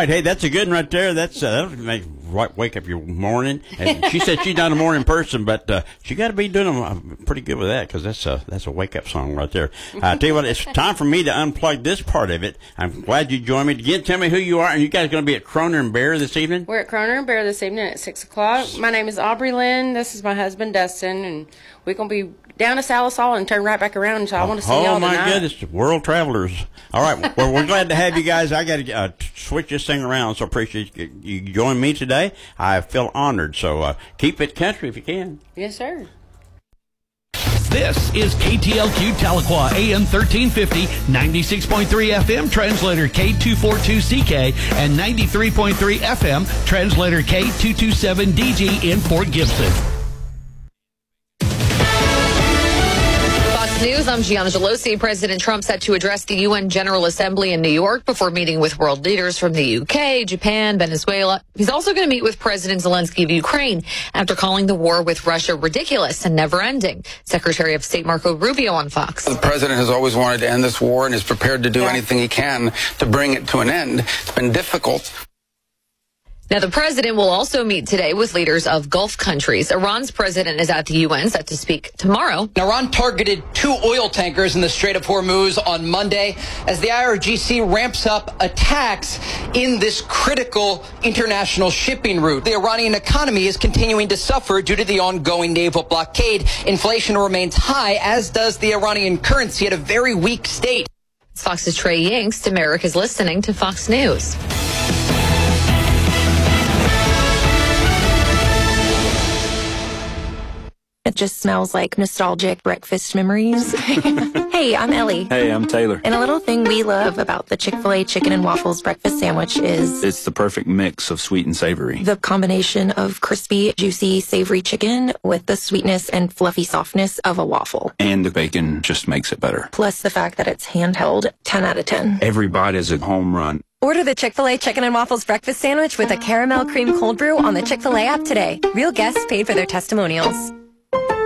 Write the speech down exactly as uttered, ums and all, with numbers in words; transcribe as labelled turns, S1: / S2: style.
S1: right. Hey, that's a good one right there. That's uh, that'll make right, wake up your morning. And she said she's not a morning person, but uh, she got to be doing them uh, pretty good with that because that's a that's a wake up song right there. Uh, I tell you what, it's time for me to unplug this part of it. I'm glad you joined me. Again, tell me who you are, and you guys going to be at Kroner and Bear this evening.
S2: We're at Kroner and Bear this evening at six o'clock. My name is Aubrey Lynn. This is my husband Dustin, and we're gonna be down to Salisal and turn right back around. So I want to see
S1: oh,
S2: y'all
S1: Oh my
S2: tonight.
S1: goodness, world travelers! All right, well, we're glad to have you guys. I got to uh, switch this thing around, so appreciate you, you joining me today. I feel honored. So uh, keep it country if you can.
S2: Yes, sir.
S3: This is K T L Q Tahlequah, A M thirteen fifty, ninety-six point three F M, translator K two forty-two C K, and ninety-three point three F M, translator K two twenty-seven D G in Fort Gibson.
S4: News, I'm Gianna Gelosi. President Trump set to address the U N General Assembly in New York before meeting with world leaders from the U K, Japan, Venezuela. He's also going to meet with President Zelensky of Ukraine after calling the war with Russia ridiculous and never-ending. Secretary of State Marco Rubio on Fox.
S5: The president has always wanted to end this war and is prepared to do
S2: yeah.
S5: anything he can to bring it to an end. It's been difficult.
S4: Now, the president will also meet today with leaders of Gulf countries. Iran's president is at the U N, set to speak tomorrow.
S6: Iran targeted two oil tankers in the Strait of Hormuz on Monday as the I R G C ramps up attacks in this critical international shipping route. The Iranian economy is continuing to suffer due to the ongoing naval blockade. Inflation remains high, as does the Iranian currency at a very weak state.
S4: It's Fox's Trey Yingst. America's listening to Fox News.
S7: It just smells like nostalgic breakfast memories. Hey, I'm Ellie.
S8: Hey, I'm Taylor.
S7: And a little thing we love about the Chick-fil-A Chicken and Waffles breakfast sandwich is
S8: It's the perfect mix of sweet and savory.
S7: the combination of crispy, juicy, savory chicken with the sweetness and fluffy softness of a waffle.
S8: And the bacon just makes it better.
S7: Plus the fact that it's handheld, ten out of ten.
S8: Every bite is a home run.
S9: Order the Chick-fil-A Chicken and Waffles breakfast sandwich with a caramel cream cold brew on the Chick-fil-A app today. Real guests paid for their testimonials.